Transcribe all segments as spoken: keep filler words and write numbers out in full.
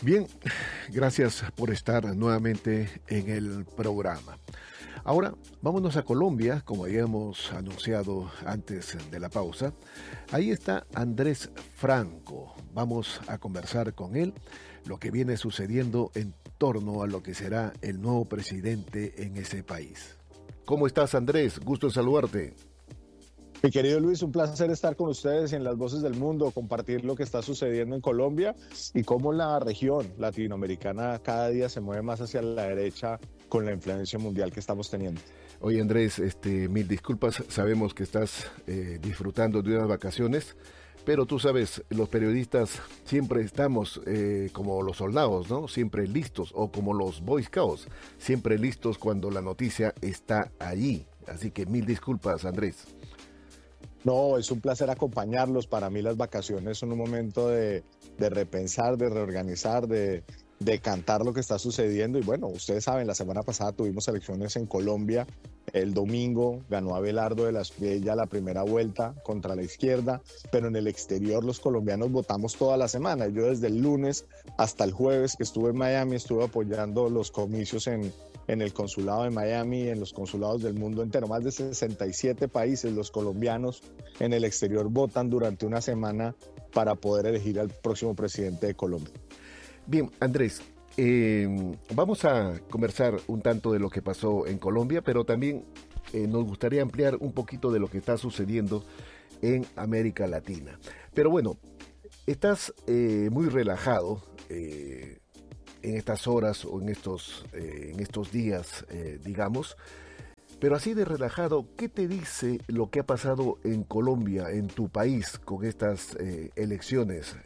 Bien, gracias por estar nuevamente en el programa. Ahora, vámonos a Colombia, como habíamos anunciado antes de la pausa. Ahí está Andrés Franco. Vamos a conversar con él lo que viene sucediendo en torno a lo que será el nuevo presidente en ese país. ¿Cómo estás, Andrés? Gusto en saludarte. Mi querido Luis, un placer estar con ustedes en Las Voces del Mundo, compartir lo que está sucediendo en Colombia y cómo la región latinoamericana cada día se mueve más hacia la derecha con la influencia mundial que estamos teniendo. Oye, Andrés, este, mil disculpas, sabemos que estás eh, disfrutando de unas vacaciones, pero tú sabes, los periodistas siempre estamos eh, como los soldados, ¿no? Siempre listos, o como los Boy Scouts, siempre listos cuando la noticia está allí. Así que mil disculpas, Andrés. No, es un placer acompañarlos. Para mí las vacaciones son un momento de, de repensar, de reorganizar, de, de cantar lo que está sucediendo. Y bueno, ustedes saben, la semana pasada tuvimos elecciones en Colombia. El domingo ganó Abelardo de la Espriella la primera vuelta contra la izquierda, pero en el exterior los colombianos votamos toda la semana. Yo desde el lunes hasta el jueves que estuve en Miami estuve apoyando los comicios en, en el consulado de Miami, en los consulados del mundo entero. Más de sesenta y siete países los colombianos en el exterior votan durante una semana para poder elegir al próximo presidente de Colombia. Bien, Andrés, eh, vamos a conversar un tanto de lo que pasó en Colombia, pero también eh, nos gustaría ampliar un poquito de lo que está sucediendo en América Latina. Pero bueno, estás eh, muy relajado eh, en estas horas o en estos, eh, en estos días, eh, digamos. Pero así de relajado, ¿qué te dice lo que ha pasado en Colombia, en tu país, con estas eh, elecciones?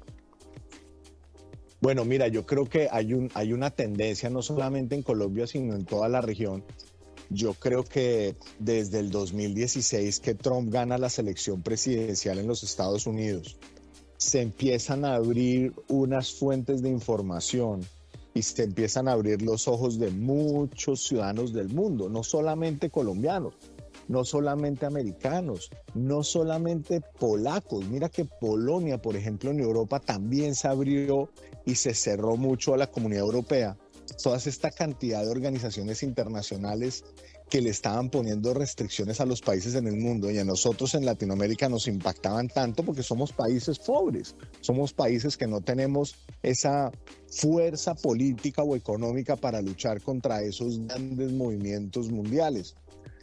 Bueno, mira, yo creo que hay, un, hay una tendencia no solamente en Colombia, sino en toda la región. Yo creo que desde el dos mil dieciséis que Trump gana la elección presidencial en los Estados Unidos, se empiezan a abrir unas fuentes de información y se empiezan a abrir los ojos de muchos ciudadanos del mundo, no solamente colombianos, no solamente americanos, no solamente polacos. Mira que Polonia, por ejemplo, en Europa también se abrió y se cerró mucho a la comunidad europea. Toda esta cantidad de organizaciones internacionales que le estaban poniendo restricciones a los países en el mundo y a nosotros en Latinoamérica nos impactaban tanto porque somos países pobres, somos países que no tenemos esa fuerza política o económica para luchar contra esos grandes movimientos mundiales.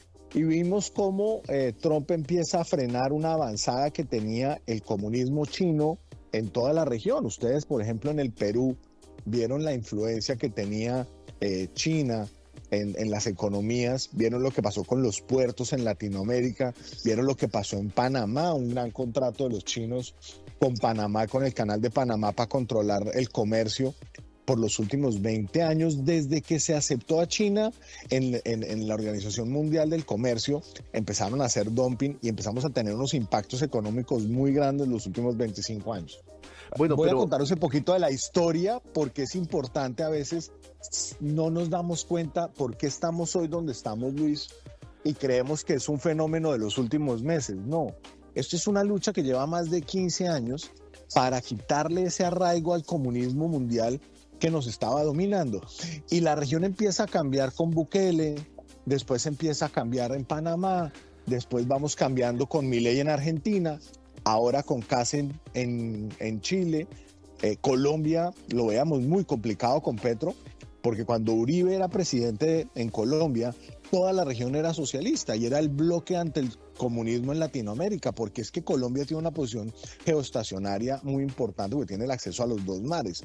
Y vimos cómo eh, Trump empieza a frenar una avanzada que tenía el comunismo chino en toda la región. Ustedes, por ejemplo, en el Perú, vieron la influencia que tenía eh, China en, en las economías, vieron lo que pasó con los puertos en Latinoamérica, vieron lo que pasó en Panamá, un gran contrato de los chinos con Panamá, con el canal de Panamá para controlar el comercio por los últimos veinte años, desde que se aceptó a China en, en, en la Organización Mundial del Comercio, empezaron a hacer dumping y empezamos a tener unos impactos económicos muy grandes en los últimos veinticinco años. Bueno, Voy pero... a contaros un poquito de la historia, porque es importante, a veces no nos damos cuenta por qué estamos hoy donde estamos, Luis, y creemos que es un fenómeno de los últimos meses. No, esto es una lucha que lleva más de quince años para quitarle ese arraigo al comunismo mundial que nos estaba dominando. Y la región empieza a cambiar con Bukele, después empieza a cambiar en Panamá, después vamos cambiando con Milei en Argentina, ahora con Kacen en, en Chile, eh, Colombia lo veamos muy complicado con Petro, porque cuando Uribe era presidente en Colombia, toda la región era socialista y era el bloque ante el comunismo en Latinoamérica, porque es que Colombia tiene una posición geoestacionaria muy importante, porque tiene el acceso a los dos mares.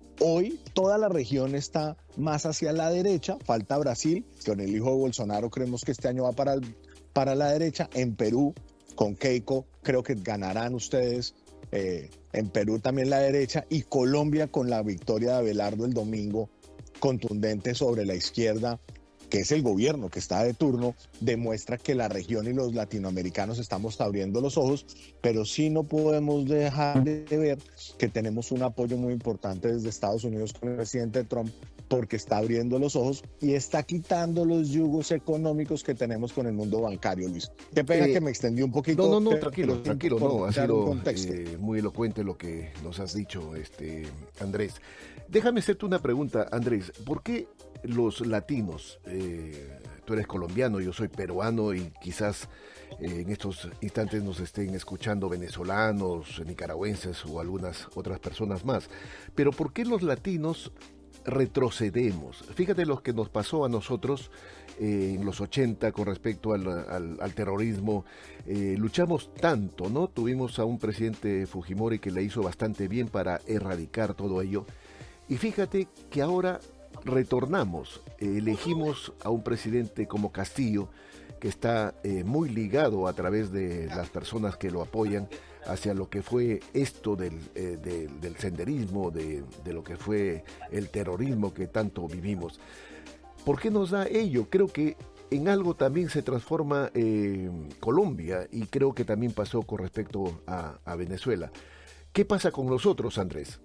Hoy toda la región está más hacia la derecha, falta Brasil, que con el hijo de Bolsonaro creemos que este año va para, el, para la derecha. En Perú, con Keiko, creo que ganarán ustedes, eh, en Perú también la derecha, y Colombia con la victoria de Abelardo el domingo, contundente sobre la izquierda, que es el gobierno que está de turno, demuestra que la región y los latinoamericanos estamos abriendo los ojos, pero sí no podemos dejar de ver que tenemos un apoyo muy importante desde Estados Unidos con el presidente Trump, porque está abriendo los ojos y está quitando los yugos económicos que tenemos con el mundo bancario, Luis. Qué pena eh, que me extendí un poquito. No, no, no, tranquilo, tranquilo, no, ha sido eh, muy elocuente lo que nos has dicho, este, Andrés. Déjame hacerte una pregunta, Andrés. ¿Por qué los latinos, eh, tú eres colombiano, yo soy peruano y quizás eh, en estos instantes nos estén escuchando venezolanos, nicaragüenses o algunas otras personas más, pero ¿por qué los latinos retrocedemos? Fíjate lo que nos pasó a nosotros eh, en los ochenta con respecto al, al, al terrorismo. Eh, luchamos tanto, ¿no? Tuvimos a un presidente Fujimori que le hizo bastante bien para erradicar todo ello. Y fíjate que ahora retornamos, eh, elegimos a un presidente como Castillo, que está eh, muy ligado a través de las personas que lo apoyan hacia lo que fue esto del, eh, de, del senderismo, de, de lo que fue el terrorismo que tanto vivimos. ¿Por qué nos da ello? Creo que en algo también se transforma eh, Colombia, y creo que también pasó con respecto a, a Venezuela. ¿Qué pasa con nosotros, Andrés?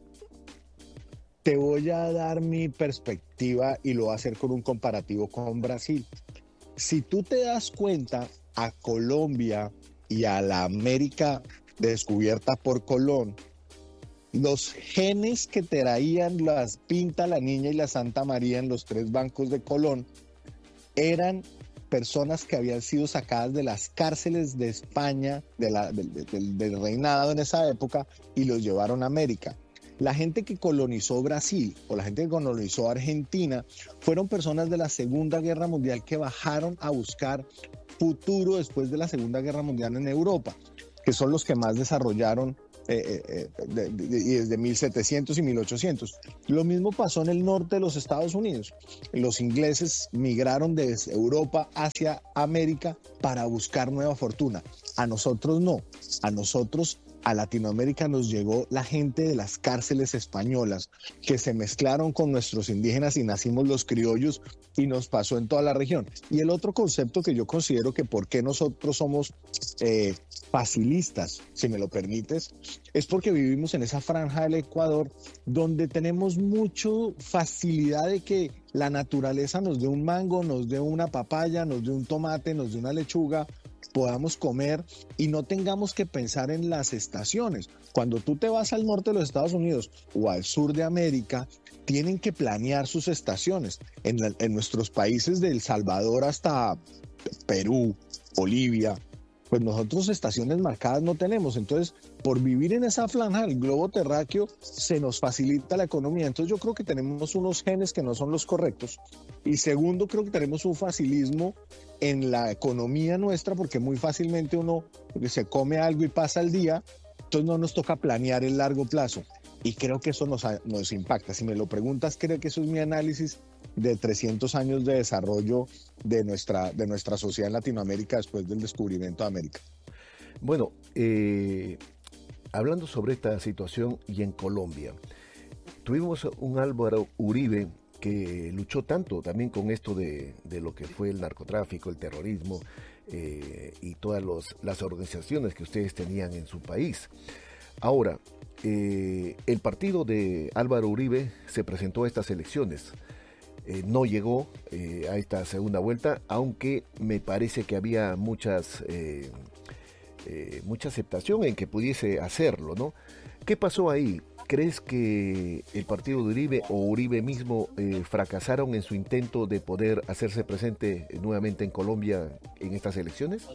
Te voy a dar mi perspectiva y lo voy a hacer con un comparativo con Brasil. Si tú te das cuenta, a Colombia y a la América descubierta por Colón, los genes que traían las Pinta, la Niña y la Santa María en los tres bancos de Colón eran personas que habían sido sacadas de las cárceles de España, de la, del, del, del reinado en esa época, y los llevaron a América. La gente que colonizó Brasil o la gente que colonizó Argentina fueron personas de la Segunda Guerra Mundial que bajaron a buscar futuro después de la Segunda Guerra Mundial en Europa, que son los que más desarrollaron eh, eh, de, de, de, desde mil setecientos y mil ochocientos. Lo mismo pasó en el norte de los Estados Unidos. Los ingleses migraron desde Europa hacia América para buscar nueva fortuna. A nosotros no, a nosotros a Latinoamérica nos llegó la gente de las cárceles españolas que se mezclaron con nuestros indígenas y nacimos los criollos, y nos pasó en toda la región. Y el otro concepto que yo considero que por qué nosotros somos eh, facilistas, si me lo permites, es porque vivimos en esa franja del Ecuador donde tenemos mucha facilidad de que la naturaleza nos dé un mango, nos dé una papaya, nos dé un tomate, nos dé una lechuga, podamos comer y no tengamos que pensar en las estaciones. Cuando tú te vas al norte de los Estados Unidos o al sur de América, tienen que planear sus estaciones. En, la, en nuestros países de El Salvador hasta Perú, Bolivia, pues nosotros estaciones marcadas no tenemos. Entonces, por vivir en esa franja del globo terráqueo, se nos facilita la economía. Entonces, yo creo que tenemos unos genes que no son los correctos. Y segundo, creo que tenemos un facilismo en la economía nuestra, porque muy fácilmente uno se come algo y pasa el día, entonces no nos toca planear el largo plazo. Y creo que eso nos, nos impacta. Si me lo preguntas, creo que eso es mi análisis de trescientos años de desarrollo de nuestra, de nuestra sociedad en Latinoamérica después del descubrimiento de América. Bueno, eh, hablando sobre esta situación y en Colombia, tuvimos un Álvaro Uribe que luchó tanto también con esto de, de lo que fue el narcotráfico, el terrorismo eh, y todas los, las organizaciones que ustedes tenían en su país. Ahora, eh, el partido de Álvaro Uribe se presentó a estas elecciones. Eh, no llegó eh, a esta segunda vuelta, aunque me parece que había muchas, eh, eh, mucha aceptación en que pudiese hacerlo, ¿no? ¿Qué pasó ahí? ¿Crees que el partido de Uribe o Uribe mismo eh, fracasaron en su intento de poder hacerse presente nuevamente en Colombia en estas elecciones?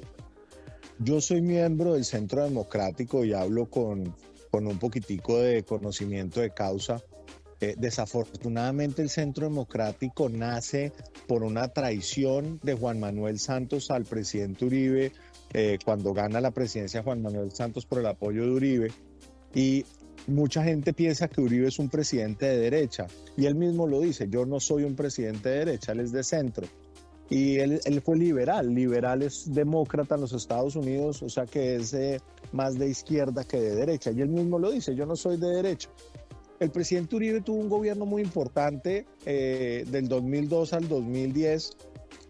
Yo soy miembro del Centro Democrático y hablo con, con un poquitico de conocimiento de causa. Eh, desafortunadamente el Centro Democrático nace por una traición de Juan Manuel Santos al presidente Uribe, eh, cuando gana la presidencia Juan Manuel Santos por el apoyo de Uribe, y mucha gente piensa que Uribe es un presidente de derecha, y él mismo lo dice: yo no soy un presidente de derecha, él es de centro. Y él, él fue liberal, liberal es demócrata en los Estados Unidos, o sea que es eh, más de izquierda que de derecha, y él mismo lo dice: yo no soy de derecha. El presidente Uribe tuvo un gobierno muy importante eh, del dos mil dos al dos mil diez,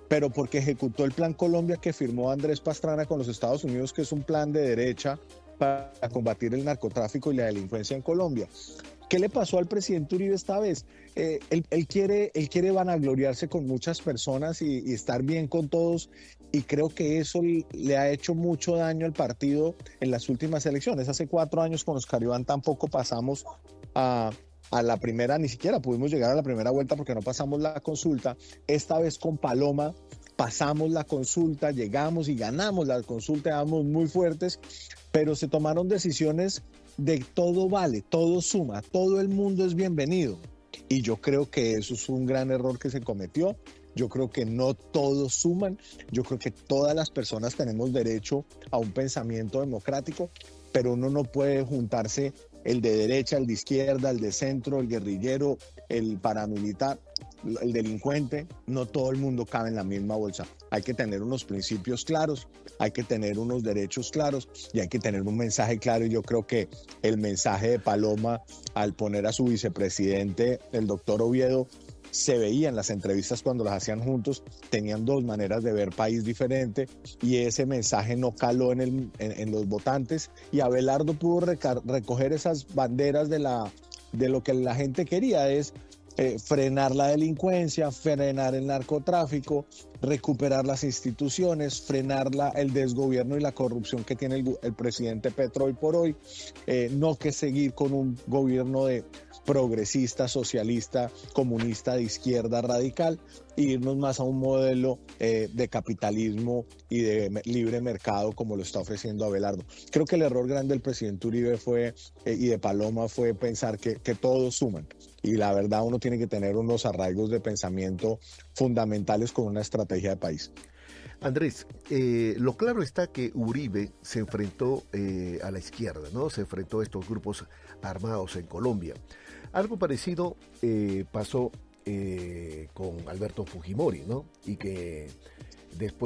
pero porque ejecutó el Plan Colombia que firmó Andrés Pastrana con los Estados Unidos, que es un plan de derecha para combatir el narcotráfico y la delincuencia en Colombia. ¿Qué le pasó al presidente Uribe esta vez? Eh, él, él, quiere, él quiere vanagloriarse con muchas personas y, y estar bien con todos, y creo que eso le ha hecho mucho daño al partido en las últimas elecciones. Hace cuatro años con Oscar Iván tampoco pasamos a, a la primera, ni siquiera pudimos llegar a la primera vuelta porque no pasamos la consulta. Esta vez con Paloma pasamos la consulta, llegamos y ganamos la consulta, éramos muy fuertes, pero se tomaron decisiones de todo vale, todo suma, todo el mundo es bienvenido. Y yo creo que eso es un gran error que se cometió. Yo creo que no todos suman. Yo creo que todas las personas tenemos derecho a un pensamiento democrático, pero uno no puede juntarse el de derecha, el de izquierda, el de centro, el guerrillero, el paramilitar, el delincuente. No todo el mundo cabe en la misma bolsa. Hay que tener unos principios claros, hay que tener unos derechos claros y hay que tener un mensaje claro. Y yo creo que el mensaje de Paloma al poner a su vicepresidente, el doctor Oviedo, se veía en las entrevistas cuando las hacían juntos, tenían dos maneras de ver país diferente y ese mensaje no caló en, el, en, en los votantes, y Abelardo pudo recar, recoger esas banderas de, la, de lo que la gente quería, es eh, frenar la delincuencia, frenar el narcotráfico, recuperar las instituciones, frenar la, el desgobierno y la corrupción que tiene el, el presidente Petro hoy por hoy, eh, no que seguir con un gobierno de progresista, socialista, comunista, de izquierda radical, e irnos más a un modelo eh, de capitalismo y de libre mercado como lo está ofreciendo Abelardo. Creo que el error grande del presidente Uribe fue eh, y de Paloma fue pensar que, que todos suman, y la verdad uno tiene que tener unos arraigos de pensamiento fundamentales con una estrategia de país. Andrés, eh, lo claro está que Uribe se enfrentó eh, a la izquierda, ¿no? Se enfrentó a estos grupos armados en Colombia. Algo parecido eh, pasó eh, con Alberto Fujimori, ¿no? Y que después